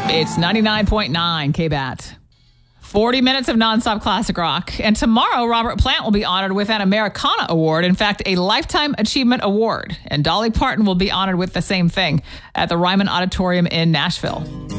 It's 99.9 KBAT. 40 minutes of nonstop classic rock. And tomorrow, Robert Plant will be honored with an Americana Award. In fact, a Lifetime Achievement Award. And Dolly Parton will be honored with the same thing at the Ryman Auditorium in Nashville.